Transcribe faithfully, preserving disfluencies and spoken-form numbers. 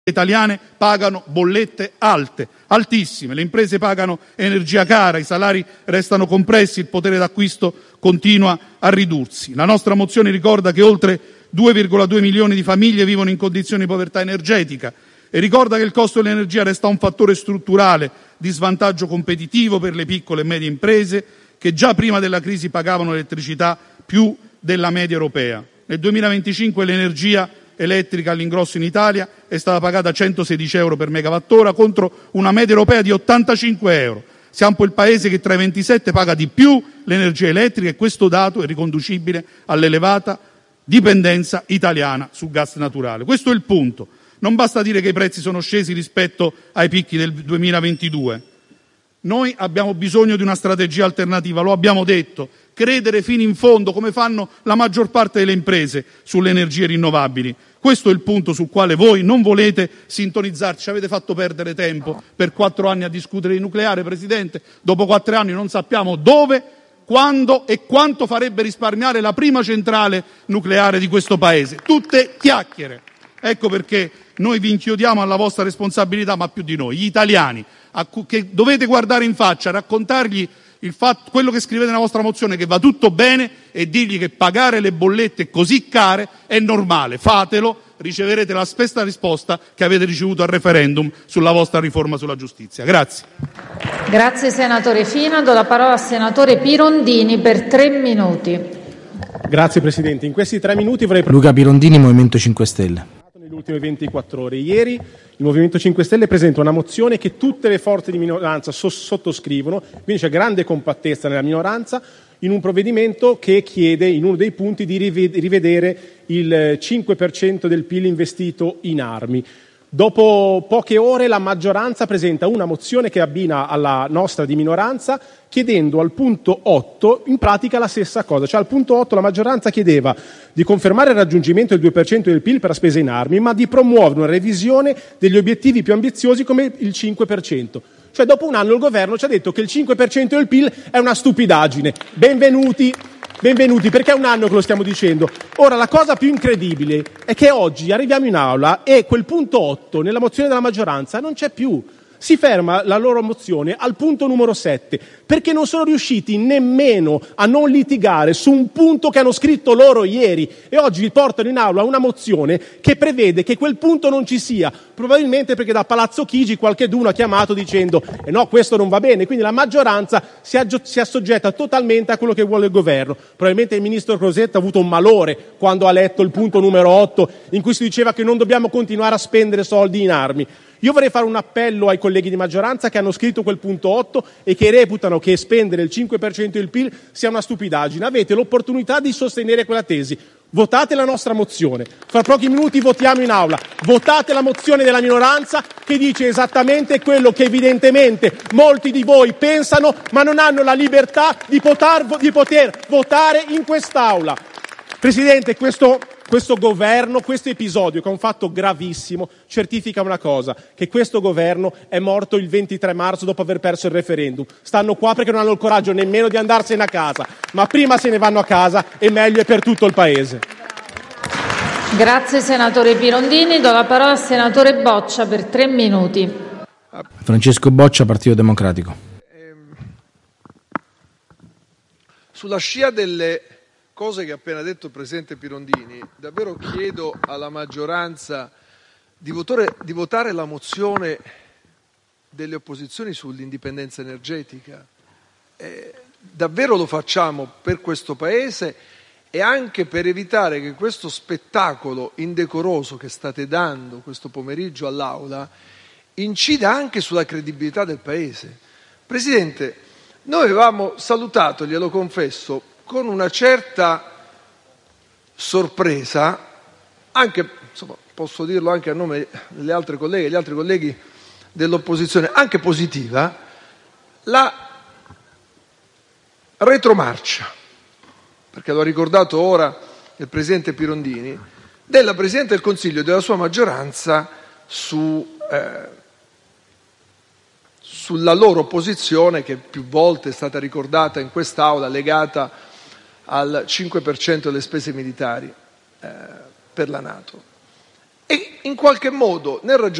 italiane pagano bollette alte, altissime, le imprese pagano energia cara, i salari restano compressi, il potere d'acquisto continua a ridursi. La nostra mozione ricorda che oltre due virgola due milioni di famiglie vivono in condizioni di povertà energetica e ricorda che il costo dell'energia resta un fattore strutturale di svantaggio competitivo per le piccole e medie imprese che già prima della crisi pagavano l'elettricità più della media europea. Nel duemilaventicinque l'energia elettrica all'ingrosso in Italia è stata pagata a centosedici euro per megawattora contro una media europea di ottantacinque euro. Siamo il paese che tra i ventisette paga di più l'energia elettrica e questo dato è riconducibile all'elevata dipendenza italiana sul gas naturale. Questo è il punto. Non basta dire che i prezzi sono scesi rispetto ai picchi del duemilaventidue. Noi abbiamo bisogno di una strategia alternativa, lo abbiamo detto, credere fino in fondo, come fanno la maggior parte delle imprese, sulle energie rinnovabili. Questo è il punto sul quale voi non volete sintonizzarci, avete fatto perdere tempo per quattro anni a discutere di nucleare, Presidente, dopo quattro anni non sappiamo dove, quando e quanto farebbe risparmiare la prima centrale nucleare di questo Paese. Tutte chiacchiere. Ecco perché noi vi inchiodiamo alla vostra responsabilità, ma più di noi, gli italiani, a cui, che dovete guardare in faccia, raccontargli il fatto, quello che scrivete nella vostra mozione, che va tutto bene, e dirgli che pagare le bollette così care è normale. Fatelo, riceverete la stessa risposta che avete ricevuto al referendum sulla vostra riforma sulla giustizia. Grazie. Grazie senatore Fina. Do la parola al senatore Pirondini per tre minuti. Grazie Presidente. In questi tre minuti vorrei... Luca Pirondini, Movimento cinque Stelle. Nelle ultime ventiquattro ore. Ieri il Movimento cinque Stelle presenta una mozione che tutte le forze di minoranza so- sottoscrivono, quindi c'è grande compattezza nella minoranza, in un provvedimento che chiede in uno dei punti di rivedere il cinque per cento del P I L investito in armi. Dopo poche ore la maggioranza presenta una mozione che abbina alla nostra di minoranza, chiedendo al punto otto in pratica la stessa cosa. Cioè al punto otto la maggioranza chiedeva di confermare il raggiungimento del due per cento del P I L per la spesa in armi, ma di promuovere una revisione degli obiettivi più ambiziosi come il cinque per cento. Cioè dopo un anno il governo ci ha detto che il cinque per cento del P I L è una stupidaggine. Benvenuti. Benvenuti, perché è un anno che lo stiamo dicendo. Ora, la cosa più incredibile è che oggi arriviamo in aula e quel punto otto nella mozione della maggioranza non c'è più. Si ferma la loro mozione al punto numero sette, perché non sono riusciti nemmeno a non litigare su un punto che hanno scritto loro ieri e oggi vi portano in aula una mozione che prevede che quel punto non ci sia, probabilmente perché da Palazzo Chigi qualcheduno ha chiamato dicendo eh no, questo non va bene, quindi la maggioranza si, aggio- si assoggetta totalmente a quello che vuole il governo. Probabilmente il ministro Crosetto ha avuto un malore quando ha letto il punto numero otto in cui si diceva che non dobbiamo continuare a spendere soldi in armi. Io vorrei fare un appello ai colleghi di maggioranza che hanno scritto quel punto otto e che reputano che spendere il cinque per cento del P I L sia una stupidaggine. Avete l'opportunità di sostenere quella tesi. Votate la nostra mozione. Fra pochi minuti votiamo in aula. Votate la mozione della minoranza che dice esattamente quello che evidentemente molti di voi pensano, ma non hanno la libertà di poter, di poter votare in quest'aula. Presidente, questo... Questo governo, questo episodio, che è un fatto gravissimo, certifica una cosa, che questo governo è morto il ventitré marzo dopo aver perso il referendum. Stanno qua perché non hanno il coraggio nemmeno di andarsene a casa, ma prima se ne vanno a casa e meglio è per tutto il Paese. Grazie senatore Pirondini. Do la parola al senatore Boccia per tre minuti. Francesco Boccia, Partito Democratico. Sulla scia delle cose che ha appena detto il Presidente Pirondini, davvero chiedo alla maggioranza di votare, di votare la mozione delle opposizioni sull'indipendenza energetica. Eh, davvero lo facciamo per questo Paese e anche per evitare che questo spettacolo indecoroso che state dando questo pomeriggio all'Aula incida anche sulla credibilità del Paese. Presidente, noi avevamo salutato, glielo confesso, con una certa sorpresa, anche, insomma, posso dirlo anche a nome delle altre colleghe, degli altri colleghi dell'opposizione, anche positiva, la retromarcia, perché lo ha ricordato ora il Presidente Pirondini, della Presidente del Consiglio e della sua maggioranza su... Eh, sulla loro posizione, che più volte è stata ricordata in quest'Aula, legata al cinque per cento delle spese militari eh, per la NATO. E in qualche modo nel ragionamento